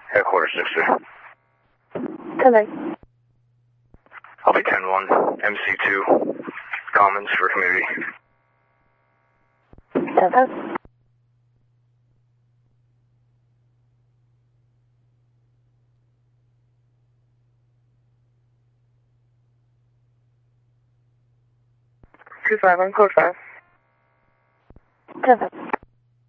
Headquarters 60. 10-9. I'll be 10-1, MC2, Commons for community. 10-5. Two 5 on code 5. 10-5.